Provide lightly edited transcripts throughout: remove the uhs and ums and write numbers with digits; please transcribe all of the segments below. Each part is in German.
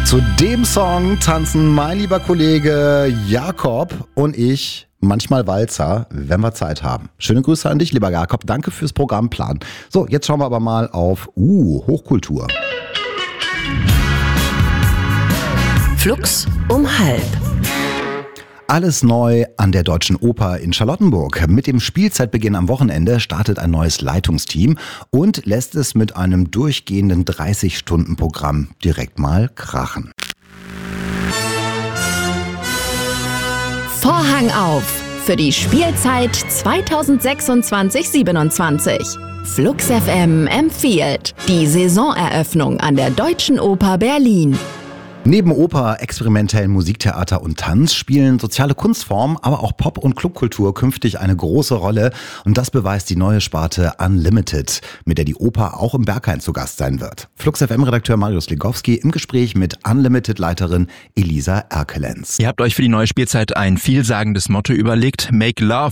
Zu dem Song tanzen mein lieber Kollege Jakob und ich manchmal Walzer, wenn wir Zeit haben. Schöne Grüße an dich, lieber Jakob. Danke fürs Programmplan. So, jetzt schauen wir aber mal auf Hochkultur. Flux um halb. Alles neu an der Deutschen Oper in Charlottenburg. Mit dem Spielzeitbeginn am Wochenende startet ein neues Leitungsteam und lässt es mit einem durchgehenden 30-Stunden-Programm direkt mal krachen. Vorhang auf für die Spielzeit 2026/27. Flux FM empfiehlt die Saisoneröffnung an der Deutschen Oper Berlin. Neben Oper, experimentellen Musiktheater und Tanz spielen soziale Kunstformen, aber auch Pop- und Clubkultur künftig eine große Rolle. Und das beweist die neue Sparte Unlimited, mit der die Oper auch im Berghain zu Gast sein wird. Flux FM-Redakteur Marius Legowski im Gespräch mit Unlimited-Leiterin Elisa Erkelenz. Ihr habt euch für die neue Spielzeit ein vielsagendes Motto überlegt: Make Love...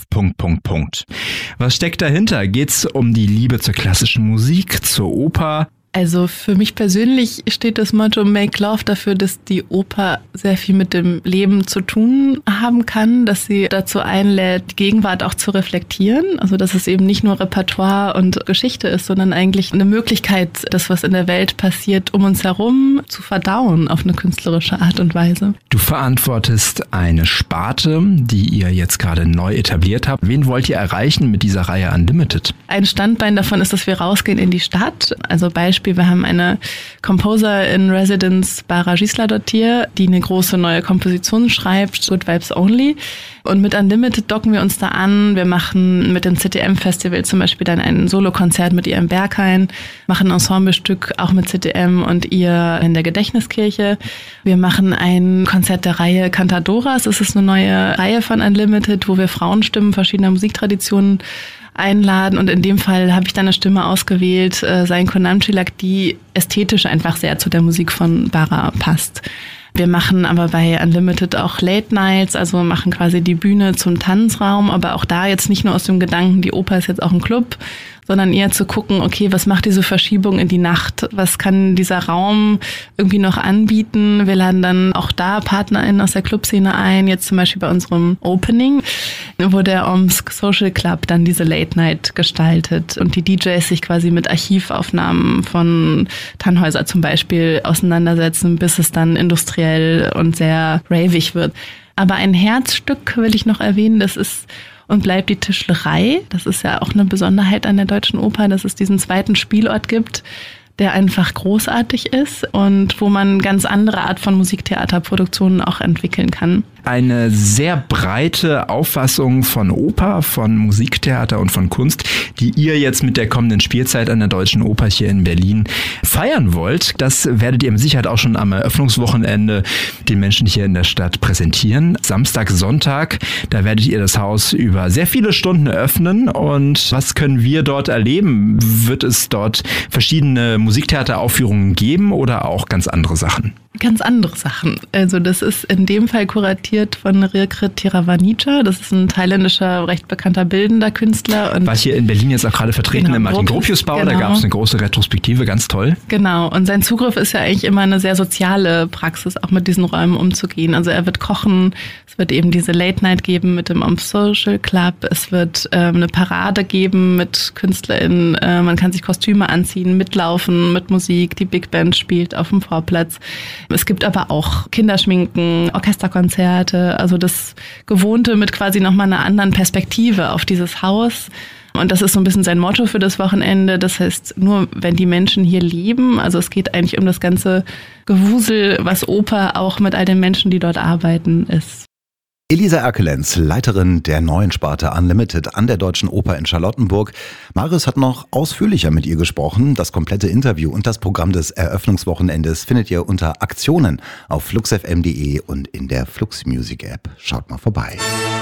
Was steckt dahinter? Geht's um die Liebe zur klassischen Musik, zur Oper? Also für mich persönlich steht das Motto Make Love dafür, dass die Oper sehr viel mit dem Leben zu tun haben kann, dass sie dazu einlädt, die Gegenwart auch zu reflektieren. Also dass es eben nicht nur Repertoire und Geschichte ist, sondern eigentlich eine Möglichkeit, das, was in der Welt passiert, um uns herum zu verdauen auf eine künstlerische Art und Weise. Du verantwortest eine Sparte, die ihr jetzt gerade neu etabliert habt. Wen wollt ihr erreichen mit dieser Reihe Unlimited? Ein Standbein davon ist, dass wir rausgehen in die Stadt. Also Beispiel, wir haben eine Composer in Residence, Bara Gisladottir, die eine große neue Komposition schreibt, Good Vibes Only. Und mit Unlimited docken wir uns da an. Wir machen mit dem CTM-Festival zum Beispiel dann ein Solokonzert mit ihr im Berghain, machen ein Ensemblestück auch mit CTM und ihr in der Gedächtniskirche. Wir machen ein Konzert der Reihe Cantadoras. Das ist eine neue Reihe von Unlimited, wo wir Frauenstimmen verschiedener Musiktraditionen einladen, und in dem Fall habe ich dann eine Stimme ausgewählt, Sainko Namchilak, die ästhetisch einfach sehr zu der Musik von Bara passt. Wir machen aber bei Unlimited auch Late Nights, also machen quasi die Bühne zum Tanzraum, aber auch da jetzt nicht nur aus dem Gedanken, die Oper ist jetzt auch ein Club, sondern eher zu gucken, okay, was macht diese Verschiebung in die Nacht? Was kann dieser Raum irgendwie noch anbieten? Wir laden dann auch da PartnerInnen aus der Clubszene ein, jetzt zum Beispiel bei unserem Opening, wo der Omsk Social Club dann diese Late Night gestaltet und die DJs sich quasi mit Archivaufnahmen von Tannhäuser zum Beispiel auseinandersetzen, bis es dann industriell und sehr ravig wird. Aber ein Herzstück will ich noch erwähnen, das ist und bleibt die Tischlerei. Das ist ja auch eine Besonderheit an der Deutschen Oper, dass es diesen zweiten Spielort gibt, der einfach großartig ist und wo man ganz andere Art von Musiktheaterproduktionen auch entwickeln kann. Eine sehr breite Auffassung von Oper, von Musiktheater und von Kunst, die ihr jetzt mit der kommenden Spielzeit an der Deutschen Oper hier in Berlin feiern wollt. Das werdet ihr mit Sicherheit auch schon am Eröffnungswochenende den Menschen hier in der Stadt präsentieren. Samstag, Sonntag, da werdet ihr das Haus über sehr viele Stunden eröffnen. Und was können wir dort erleben? Wird es dort verschiedene Musiktheateraufführungen geben oder auch ganz andere Sachen? Ganz andere Sachen. Also das ist in dem Fall kuratiert von Rirkrit Tiravanija. Das ist ein thailändischer, recht bekannter bildender Künstler. Und war hier in Berlin jetzt auch gerade vertreten im Martin-Gropius-Bau. Genau. Da gab es eine große Retrospektive, ganz toll. Genau. Und sein Zugriff ist ja eigentlich immer eine sehr soziale Praxis, auch mit diesen Räumen umzugehen. Also er wird kochen, es wird eben diese Late Night geben mit dem Omsk Social Club, es wird eine Parade geben mit KünstlerInnen, man kann sich Kostüme anziehen, mitlaufen mit Musik, die Big Band spielt auf dem Vorplatz. Es gibt aber auch Kinderschminken, Orchesterkonzerte, also das Gewohnte mit quasi nochmal einer anderen Perspektive auf dieses Haus. Und das ist so ein bisschen sein Motto für das Wochenende. Das heißt, nur wenn die Menschen hier leben, also es geht eigentlich um das ganze Gewusel, was Oper auch mit all den Menschen, die dort arbeiten, ist. Elisa Erkelenz, Leiterin der neuen Sparte Unlimited an der Deutschen Oper in Charlottenburg. Marius hat noch ausführlicher mit ihr gesprochen. Das komplette Interview und das Programm des Eröffnungswochenendes findet ihr unter Aktionen auf fluxfm.de und in der Flux Music App. Schaut mal vorbei.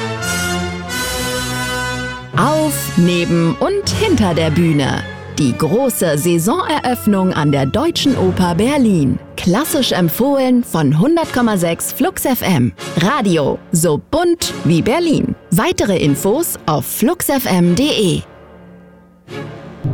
Auf, neben und hinter der Bühne. Die große Saisoneröffnung an der Deutschen Oper Berlin. Klassisch empfohlen von 100,6 Flux FM. Radio so bunt wie Berlin. Weitere Infos auf fluxfm.de.